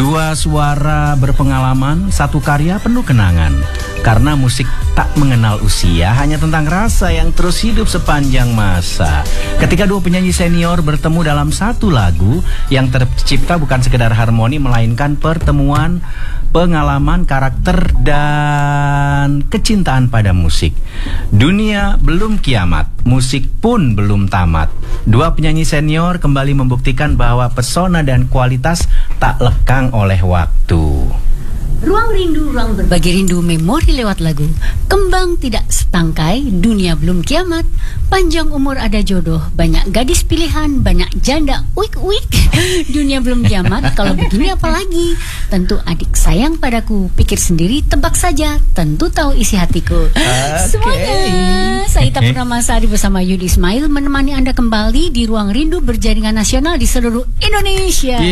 Dua suara berpengalaman, satu karya penuh kenangan. Karena musik tak mengenal usia, hanya tentang rasa yang terus hidup sepanjang masa. Ketika dua penyanyi senior bertemu dalam satu lagu yang tercipta bukan sekedar harmoni, melainkan pertemuan pengalaman, karakter, dan kecintaan pada musik. Dunia belum kiamat, musik pun belum tamat. Dua penyanyi senior kembali membuktikan bahwa pesona dan kualitas tak lekang oleh waktu. Ruang rindu, ruang berbagi rindu, memori lewat lagu. Kembang tidak setangkai, dunia belum kiamat. Panjang umur ada jodoh, banyak gadis pilihan, banyak janda, uik-uik. Dunia belum kiamat, kalau begini apalagi. Tentu adik sayang padaku, pikir sendiri, tebak saja. Tentu tahu isi hatiku. Semuanya, saya Ita Purnamasari bersama Yudi Ismail menemani Anda kembali di Ruang Rindu berjaringan nasional di seluruh Indonesia.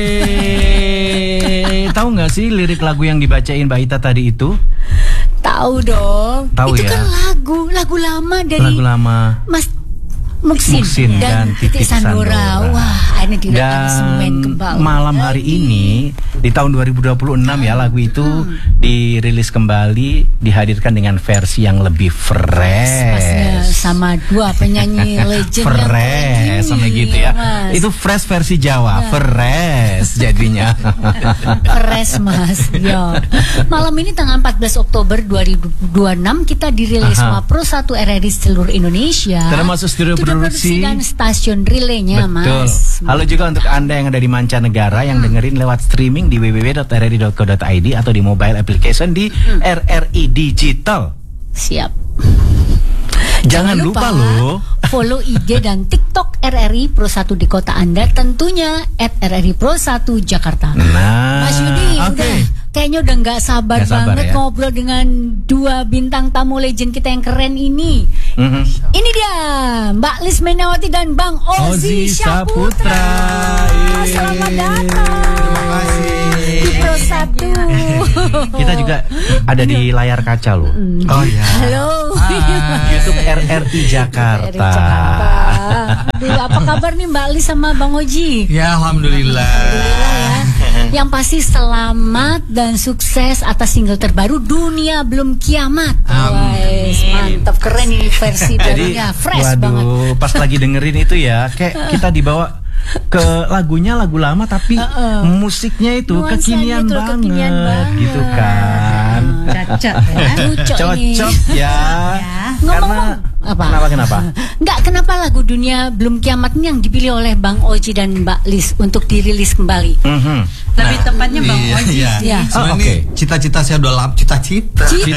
Yeay. Tahu nggak sih lirik lagu yang dibacain Mbak Ita tadi itu? Tahu dong. Tahu itu ya? Kan lagu lama dari Lagu lama Mas Muksin dan Titik Sandora. Wah, ini di aransemen dan kembali. malam hari ini di tahun 2026 ya, lagu itu dirilis kembali, dihadirkan dengan versi yang lebih Pasnya fresh. sama dua penyanyi legend Fresh sama gitu ya. Mas. Itu fresh versi Jawa, fresh jadinya. Fresh Mas. Yo. Malam ini tanggal 14 Oktober 2026 kita dirilis sama Pro 1 RRI seluruh Indonesia. Termasuk studio produksi dan stasiun relaynya. Betul. Mas. Halo juga untuk Anda yang ada di mancanegara yang dengerin lewat streaming di www.rri.co.id atau di mobile application di RRI Digital. Siap. Jangan lupa loh follow IG dan TikTok RRI Pro 1 di kota Anda, tentunya @RRI Pro 1 Jakarta. Nah, Mas Yudi, udah kayaknya udah nggak sabar banget ya ngobrol dengan dua bintang tamu legend kita yang keren ini. Ini dia Mbak Lis Menawati dan Bang Ozi Syaputra. Selamat datang. Terima kasih. Di Pro 1. Kita juga ada di layar kaca loh. Oh ya. Halo. YouTube RRI Jakarta. Aduh, apa kabar nih Mbak Lis sama Bang Oji? Ya, alhamdulillah. Alhamdulillah ya. Yang pasti selamat dan sukses atas single terbaru Dunia Belum Kiamat. Wais, mantap, keren ini versi barunya, fresh banget. Pas lagi dengerin itu ya, kayak kita dibawa ke lagunya lagu lama tapi musiknya itu Nuansanya kekinian itu banget, kekinian banget. gitu kan. Cocok ya. Karena kenapa? Kenapa lagu Dunia Belum Kiamat ini yang dipilih oleh Bang Oji dan Mbak Lis untuk dirilis kembali? Lebih tepatnya Bang Oji. Ya. Sebenarnya ini cita-cita saya udah lama, cita-citaku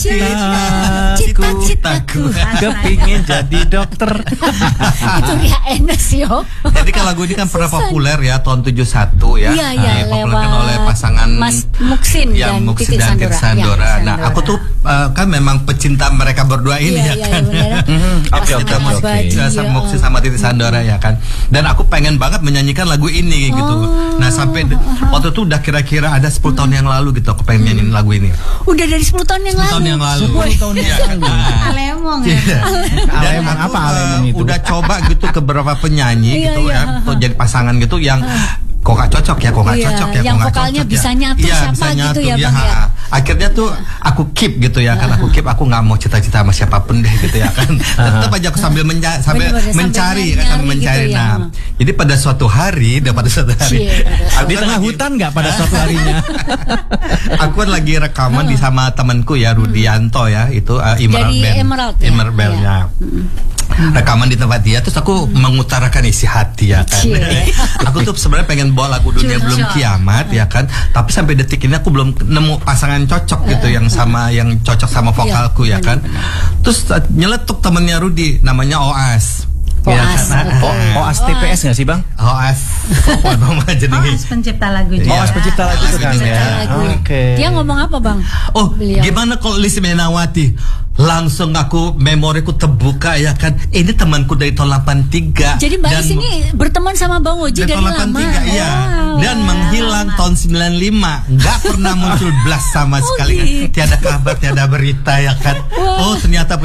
Kepingin jadi dokter. Itu Ria Enes yo. Jadi kan lagu ini kan pernah populer ya tahun 71 ya. Iya, Dipopulerkan oleh pasangan Mas Muksin yang dan Muksin Titik dan Titik Sandora. Sandora. Nah, aku tuh kan memang pecinta mereka berdua ini ya kan. Oke. Sama Muksin sama Titik Sandora ya kan. Dan aku pengen banget menyanyikan lagu ini gitu. Nah, sampai waktu itu udah kira-kira ada 10 tahun yang lalu gitu aku pengen nyanyiin lagu ini. Udah dari 10 tahun yang 10 tahun yang lalu. 10 tahun yang lalu. Alemong Iya. ya. Alemong Dan aku, apa alemong itu? udah coba gitu ke beberapa penyanyi gitu ya untuk jadi pasangan gitu yang kok gak cocok ya, kok gak Iya, cocok ya, yang kok gak vokalnya cocok bisa ya. nyatu Iya, siapa bisa gitu nyatu, ya, Bang, ya? Akhirnya tuh aku keep gitu ya kan, aku nggak mau cita-cita sama siapapun deh gitu ya kan. Tetap aja aku sambil Bener-bener, mencari sambil kan, sambil nyari mencari. gitu ya. Nah, jadi pada suatu hari di tengah hutan nggak pada suatu harinya? Aku kan lagi rekaman di sama temanku ya Rudianto ya, itu Emerald Dari Band. Emerald ya? Emerald Band-nya. Rekaman di tempat dia, terus aku mengutarakan isi hati ya kan. Aku tuh sebenarnya pengen bawa lagu Dunia Belum Kiamat ya kan, tapi sampai detik ini aku belum nemu pasangan cocok gitu yang cocok sama vokalku ya kan. Terus nyeletuk temennya Rudi namanya Oas. Oas, Oas TPS nggak sih Bang? Oas. Oas pencipta lagu juga. Oas pencipta lagu itu kan ya. Oke. Dia ngomong apa Bang? Oh, Beliau. gimana kalau Lis Menawati? langsung aku memoriku terbuka ya kan. Ini temanku dari tahun 83. Jadi Mbak Lis ini berteman sama Bang Oji dari lama. 83 iya. Dan menghilang tahun 95, nggak pernah muncul belas sama sekali kan. gitu. Tiada kabar, tiada berita ya kan. Oh ternyata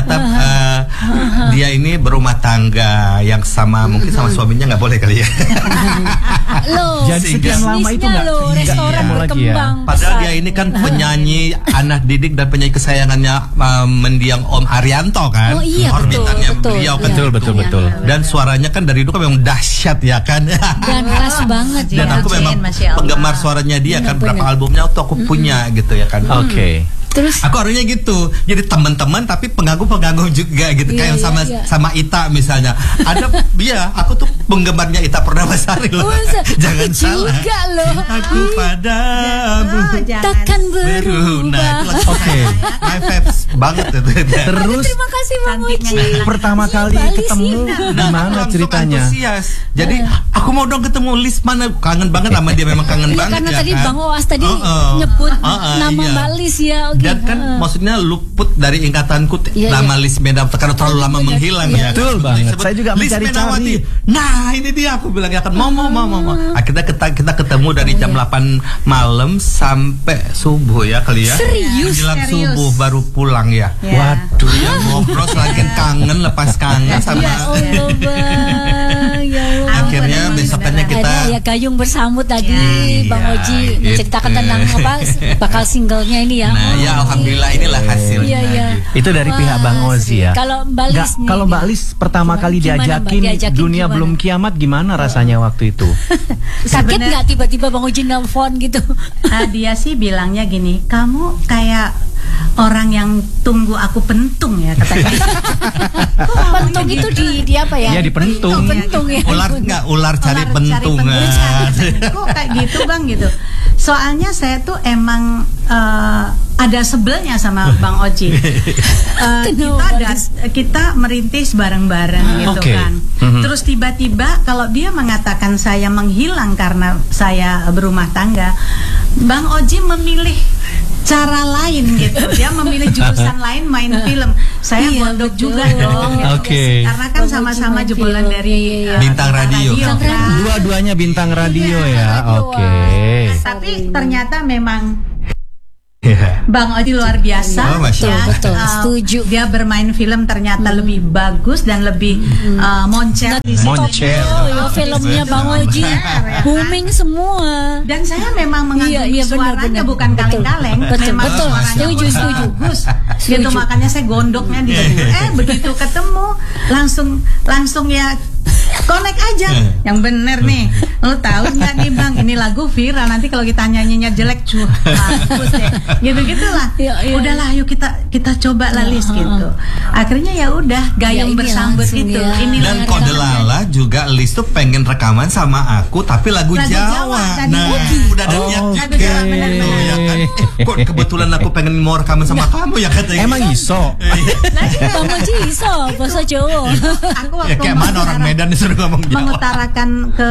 dia ini berumah tangga yang sama, mungkin sama suaminya nggak boleh kali ya. Loh, Jadi sekian lama itu bisnisnya nggak restoran ketemu lagi ya. berkembang. Padahal pesat. dia ini kan penyanyi anak didik dan penyanyi kesayangannya mendiang Om Arianto kan. Oh iya, Orbitannya betul, beliau kan. Betul, gitu. betul, betul. Dan suaranya kan dari dulu kan memang dahsyat ya kan. Dan khas banget Dan ya. aku memang Masya Allah. penggemar suaranya dia kan. Benar-benar. Berapa albumnya tuh aku punya gitu ya kan. Oke. Terus Aku orangnya gitu, jadi teman-teman tapi pengganggu juga gitu, Iya, kayak sama iya. sama Ita misalnya. Ada dia, aku tuh penggemarnya Ita Purnamasari loh. Jangan aku salah. juga loh. Aku padamu. Takkan Nah, berubah. itu lagu Oke. my faves banget itu. Terus Terima kasih Bang Cantiknya Oji. pertama kali Mbak Lis ketemu ini. di mana Langsung ceritanya? antusias. Jadi aku mau dong ketemu Lis mana, kangen banget sama dia, memang kangen Iya, banget karena ya tadi kan. Bang Oas tadi Oh. nyebut Oh, nama iya. Mbak Lis ya. Oke. Dan kan maksudnya luput dari ingatanku Iya, nama Lis Menawati karena terlalu lama menghilang ya. Betul banget. Disebut Saya juga Lis mencari-cari. Menawati. Nah, ini dia aku bilang ya kan mau. Akhirnya kita ketemu dari jam 8 malam sampai subuh ya kali ya. Serius? Menjelang Serius. subuh baru pulang ya. Ya. Waduh. Ya ngobrol selain kangen, lepas kangen sama Ya Allah Bang. Ya Allah. akhirnya besokannya kita Ada ya Gayung bersambut tadi Iya, Bang Oji menceritakan gitu. tentang apa bakal singlenya ini ya. Nah, ya alhamdulillah inilah hasilnya. Iya, iya. Itu dari pihak Bang Ozi ya. Kalau Mbak Nggak, Lis nih, kalau Mbak Lis pertama Gimana- kali gimana, Mbak? diajakin Diajakin dunia gimana? belum kiamat gimana rasanya waktu itu? kaget nggak tiba-tiba Bang Oji nelfon gitu? Dia sih bilangnya gini, kamu kayak orang yang tunggu aku pentung ya katanya. Pentung itu di apa ya? Iya, dipentung. Pentung ya. Ular cari pentungan. Kok kayak gitu Bang gitu. Soalnya saya tuh emang ada sebelnya sama Bang Oji. Kita merintis bareng-bareng gitu Oke. kan. Mhm. Terus tiba-tiba kalau dia mengatakan saya menghilang karena saya berumah tangga, Bang Oji memilih cara lain gitu. Dia memilih jurusan lain, main film. Saya Iya, gondok betul. juga dong. Oke. Karena kan Bang Oji sama-sama main jebolan film. dari Iya, iya. Bintang radio. Bintang kan. radio. Dua-duanya bintang radio Iya, ya. radio. Oke. Tapi ternyata memang Iya. Bang Oji luar biasa. Oh, Masya Allah. Betul, setuju. Dia bermain film ternyata lebih bagus dan lebih moncer di situ. Moncer. Oh, ya filmnya Bang Oji booming semua. Dan saya memang mengagumi Iya, iya, suaranya benar-benar. bukan Betul. kaleng-kaleng. Betul, Memang betul. suaranya Setuju, setuju. bagus. Setuju. Gitu makanya saya gondoknya di situ. Begitu ketemu langsung ya connect aja. Yang bener nih. Lo tahu nggak nih Bang, ini lagu viral, nanti kalau kita nyanyinya jelek bagus deh. Gitu-gitulah. Iya, iya. Udahlah yuk kita coba lah Lis gitu. Akhirnya ya udah Ya, gayung ini bersambut langsung itu. ya. Ini Dan kode lala juga Lis tuh pengen rekaman sama aku tapi lagu Lagu Jawa. Jawa tadi. Nah, udah ada niat Lagu juga. Jawa, benar-benar. Tuh, ya kan. Kok kebetulan aku pengen mau rekaman sama kamu ya katanya. Emang iso? Bang Oji iso bahasa Jawa. Aku Ya kayak mana orang Medan disuruh ngomong Jawa. mengutarakan ke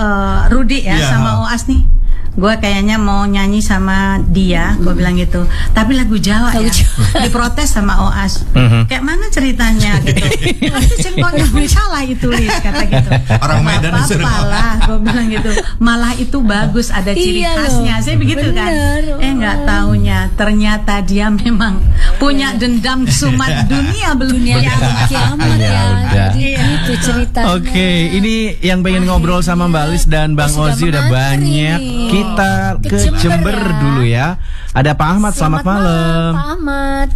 Rudi ya Iya. sama Oas nih. Gue kayaknya mau nyanyi sama dia, gue bilang gitu. Tapi lagu Jawa Lagu ya. Jawa. Diprotes sama Oas. Mhm. Kayak mana ceritanya gitu. Nanti cengkoknya pun salah itu Lis kata gitu. Orang Medan Nggak disuruh apa-apa lah, gue bilang gitu. Malah itu bagus, ada ciri Iya loh. khasnya. Saya begitu kan. Bener. Nggak taunya ternyata dia memang punya dendam sumat dunia belum Dunia kiamat. belum kiamat Ya ya. udah. Jadi itu ceritanya. Oke, ini yang pengen ngobrol sama Mbak Lis dan Bang Sudah Ozi udah mengantri banyak. nih. Kita Ke ke Jember Jember ya. dulu ya. Ada Pak Ahmad, selamat malam. Pak Ahmad.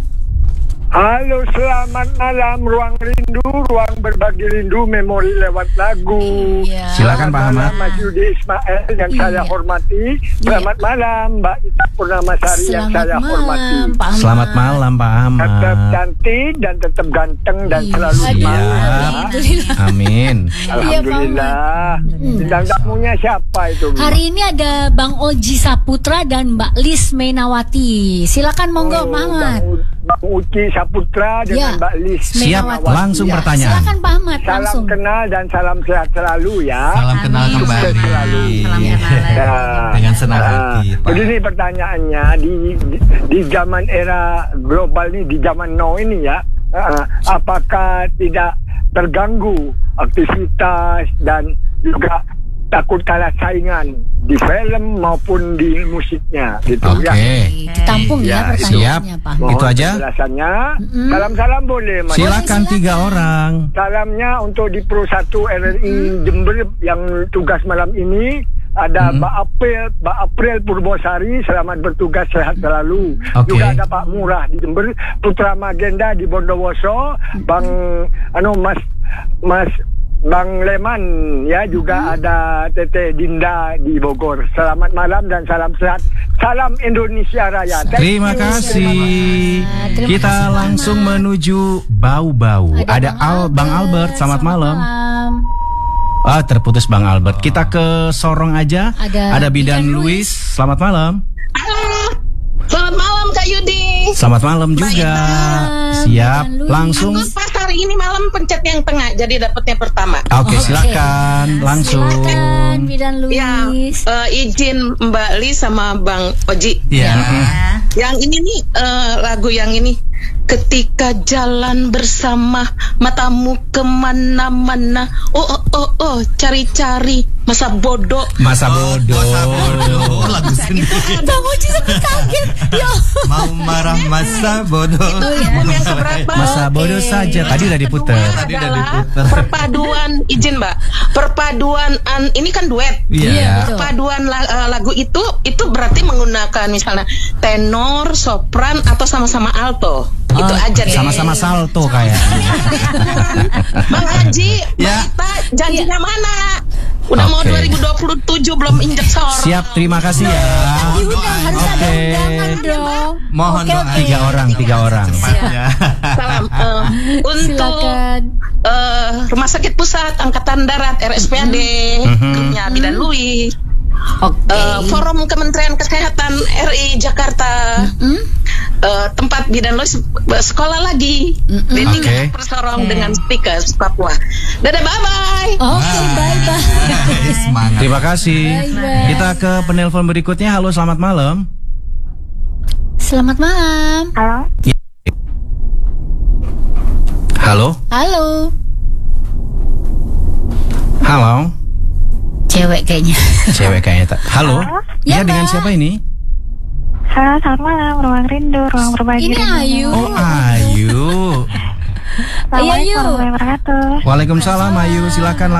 Halo, selamat malam. Ruang rindu, ruang berbagi rindu, memori lewat lagu. Iya. Silakan, Pak Ahmad. Selamat malam Mas Yudi Ismail yang saya Iya. hormati. Selamat malam Mbak Ita Purnamasari yang Selamat saya hormati. malam Pak Ahmad. Selamat malam Pak Tetap Ahmad. cantik dan tetap ganteng dan Iya. selalu Aduh, semangat. alhamdulillah. Amin. Alhamdulillah. Bintang tamunya siapa itu? Bu? Hari ini ada Bang Oji Saputra dan Mbak Lis Menawati. Silakan monggo, Pak Ahmad. Bang Uci Saputra dengan Ya. Mbak Lis. Siap, Megawati. langsung Ya. pertanyaan. Silakan Pak Ahmad Salam langsung. kenal dan salam sehat selalu ya. Salam kenal Amin. kembali. Sukses selalu. Salam kenal. Ya. Dengan senang hati, Pak. Begini pertanyaannya di zaman era global ini, di zaman now ini ya, apakah tidak terganggu aktivitas dan juga takut kalah saingan di film maupun di musiknya gitu Oke. ya. Ditampung ya, Ya, pertanyaannya Pak Ahmad. Mohon Itu aja? penjelasannya. Salam-salam boleh Mas. Silakan 3 orang. Salamnya untuk di Pro 1 RRI Jember yang tugas malam ini. Ada Mbak April Purbosari, selamat bertugas, sehat selalu. Oke. Juga ada Pak Murah di Jember, Putra Magenda di Bondowoso, Mas Bang Leman ya, juga ada Teteh Dinda di Bogor. Selamat malam dan salam sehat. Salam Indonesia Raya. Thank Terima you. kasih. Terima Kita kasih, langsung Bang. menuju Bau-Bau. Ada Bang Albert, selamat malam. Terputus Bang Albert. Kita ke Sorong aja. Ada Bidan Bidan Luis. Selamat malam. Halo, selamat malam Kak Yudi. Selamat malam juga. malam, Siap. Bidan Luis. Langsung. Aku pas hari ini malam pencet yang tengah, jadi dapetnya pertama. Oke, silakan. Langsung. Silakan Bidan Ya, Luis. izin Mbak Li sama Bang Oji. Iya. Yang ini nih lagu yang ini. Ketika jalan bersama, matamu kemana-mana. Oh, cari-cari masa bodoh. Masa bodoh. Masa bodoh. Lagu sendiri. Bang Oji sampai kaget. Ya. Mau marah masa bodoh. Album yang keberapa? Masa bodoh saja. Tadi udah diputer. Tadi udah Adalah diputer. perpaduan, izin Mbak, perpaduan ini kan duet. Iya. betul. Perpaduan lagu itu berarti menggunakan misalnya tenor, sopran atau sama-sama alto. Itu aja deh. Sama-sama salto kayak. Bang Haji, Ya. Mbak Ita, janjinya mana? Udah mau Oke. 2027 belum injek sorong. Siap, terima kasih ya. Diundang, harus ada Oke. undangan dong. Mohon Oke, doa. oke. 3 orang. Cepatnya. Salam untuk Silakan. Rumah Sakit Pusat Angkatan Darat RSPAD, grupnya Bidan Luis. Oke. Forum Kementerian Kesehatan RI Jakarta, tempat Bidan Luis sekolah lagi, Oke. Persorong dengan Speakers Papua. Dadah, bye-bye. Oke, bye-bye. Semangat. Terima kasih. Bye-bye. Kita ke penelpon berikutnya. Halo, selamat malam. Selamat malam. Halo. Halo. Halo. Cewek kayaknya. Cewek kayaknya. Halo. Ya, Iya, dengan Mbak. siapa ini? Halo, selamat malam, Ruang Rindu, Ruang Berbagi Ini Rindu. Ayu. Oh, Ayu. Assalamualaikum Ayu. warahmatullahi wabarakatuh. Waalaikumsalam Ayu. Silakan